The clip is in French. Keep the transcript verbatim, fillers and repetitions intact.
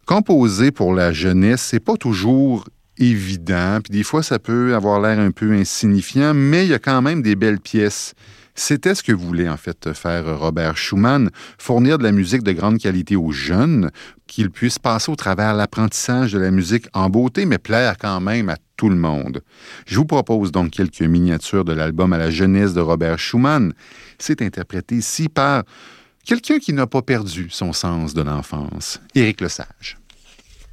Composer pour la jeunesse, c'est pas toujours évident, puis des fois, ça peut avoir l'air un peu insignifiant, mais il y a quand même des belles pièces. C'était ce que voulait en fait faire Robert Schumann, fournir de la musique de grande qualité aux jeunes, qu'ils puissent passer au travers l'apprentissage de la musique en beauté, mais plaire quand même à tout le monde. Je vous propose donc quelques miniatures de l'album à la jeunesse de Robert Schumann. C'est interprété ici par quelqu'un qui n'a pas perdu son sens de l'enfance, Éric Lesage.